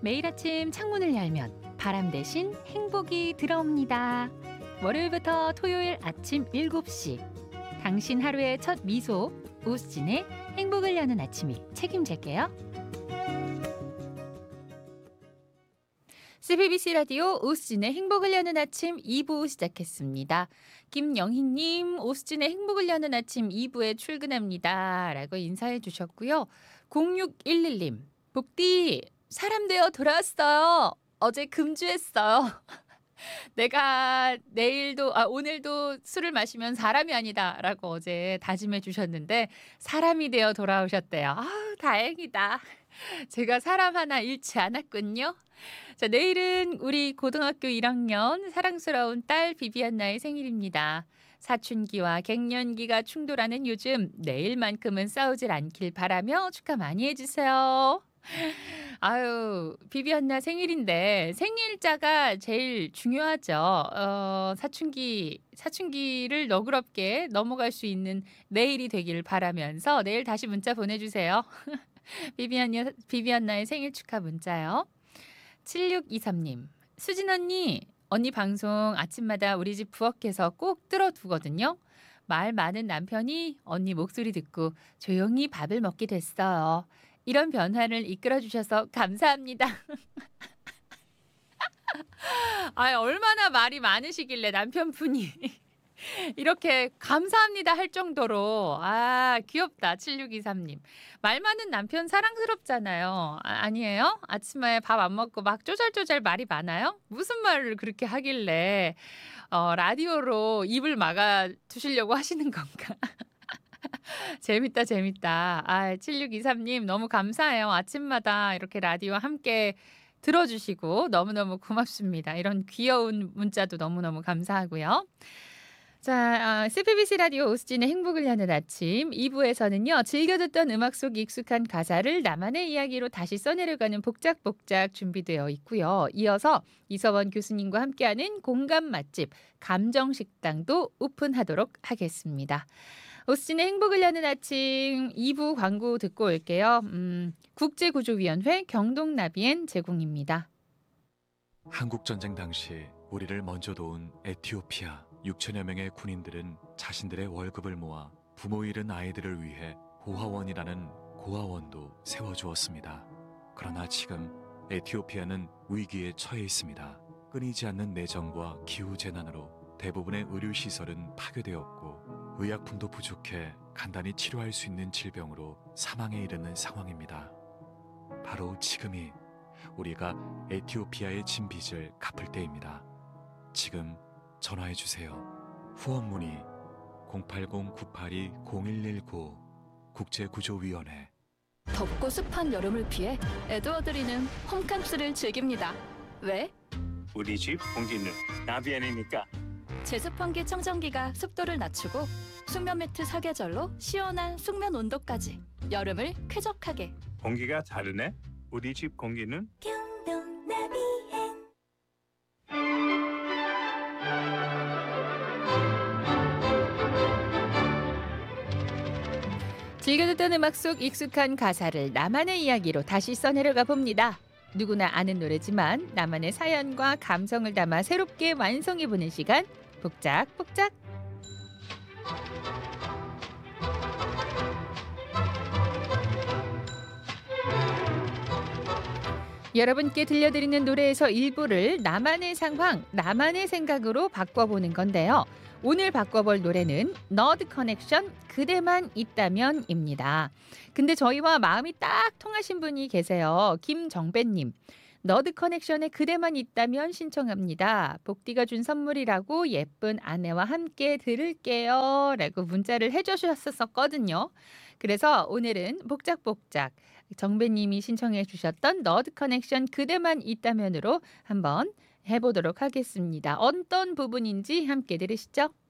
매일 아침 창문을 열면 바람 대신 행복이 들어옵니다. 월요일부터 토요일 아침 7시. 당신 하루의 첫 미소, 오수진의 행복을 여는 아침이 책임질게요. CBBC 라디오 오수진의 행복을 여는 아침 2부 시작했습니다. 김영희님, 오수진의 행복을 여는 아침 2부에 출근합니다. 라고 인사해 주셨고요. 0611님, 복디, 사람 되어 돌아왔어요. 어제 금주했어요. 내가 오늘도 술을 마시면 사람이 아니다라고 어제 다짐해 주셨는데 사람이 되어 돌아오셨대요. 아우, 다행이다. 제가 사람 하나 잃지 않았군요. 자, 내일은 우리 고등학교 1학년 사랑스러운 딸 비비안나의 생일입니다. 사춘기와 갱년기가 충돌하는 요즘 내일만큼은 싸우질 않길 바라며 축하 많이 해주세요. 아유, 비비안나 생일인데 생일자가 제일 중요하죠. 사춘기를 너그럽게 넘어갈 수 있는 내일이 되길 바라면서 내일 다시 문자 보내주세요. 비비안나의 생일 축하 문자요. 7623님, 수진 언니 방송 아침마다 우리 집 부엌에서 꼭 틀어두거든요. 말 많은 남편이 언니 목소리 듣고 조용히 밥을 먹게 됐어요. 이런 변화를 이끌어 주셔서 감사합니다. 아, 얼마나 말이 많으시길래 남편분이 이렇게 감사합니다 할 정도로. 아, 귀엽다. 7623님. 말 많은 남편 사랑스럽잖아요. 아니에요? 아침에 밥 안 먹고 막 쪼잘쪼잘 말이 많아요? 무슨 말을 그렇게 하길래 라디오로 입을 막아 두시려고 하시는 건가? 재밌다, 재밌다. 아, 7623님 너무 감사해요. 아침마다 이렇게 라디오 함께 들어주시고 너무너무 고맙습니다. 이런 귀여운 문자도 너무너무 감사하고요. 자, CBBC 라디오 오수진의 행복을 여는 아침 2부에서는요. 즐겨 듣던 음악 속 익숙한 가사를 나만의 이야기로 다시 써내려가는 복작복작 준비되어 있고요. 이어서 이서원 교수님과 함께하는 공감 맛집 감정식당도 오픈하도록 하겠습니다. 오수진의 행복을 여는 아침 2부 광고 듣고 올게요. 국제구조위원회 경동나비엔 제공입니다. 한국전쟁 당시 우리를 먼저 도운 에티오피아 6천여 명의 군인들은 자신들의 월급을 모아 부모 잃은 아이들을 위해 고아원이라는 고아원도 세워주었습니다. 그러나 지금 에티오피아는 위기에 처해 있습니다. 끊이지 않는 내전과 기후재난으로 대부분의 의료시설은 파괴되었고 의약품도 부족해 간단히 치료할 수 있는 질병으로 사망에 이르는 상황입니다. 바로 지금이 우리가 에티오피아의 진 빚을 갚을 때입니다. 지금 전화해주세요. 후원 문의 080-982-0119 국제구조위원회. 덥고 습한 여름을 피해 에드워드리는 홈캉스를 즐깁니다. 왜? 우리 집 공기는 나비안이니까. 제습 환기 청정기가 습도를 낮추고 숙면 매트 사계절로 시원한 숙면 온도까지 여름을 쾌적하게. 공기가 다르네. 우리 집 공기는 즐겨 듣던 음악 속 익숙한 가사를 나만의 이야기로 다시 써내려가 봅니다. 누구나 아는 노래지만 나만의 사연과 감성을 담아 새롭게 완성해보는 시간 복작복작. 여러분께 들려드리는 노래에서 일부를 나만의 상황, 나만의 생각으로 바꿔보는 건데요. 오늘 바꿔볼 노래는 너드 커넥션 그대만 있다면입니다. 근데 저희와 마음이 딱 통하신 분이 계세요. 김정배님. 너드 커넥션에 그대만 있다면 신청합니다. 복디가 준 선물이라고 예쁜 아내와 함께 들을게요. 라고 문자를 해주셨었거든요. 그래서 오늘은 복작복작 정배님이 신청해 주셨던 너드 커넥션 그대만 있다면으로 한번 해보도록 하겠습니다. 어떤 부분인지 함께 들으시죠.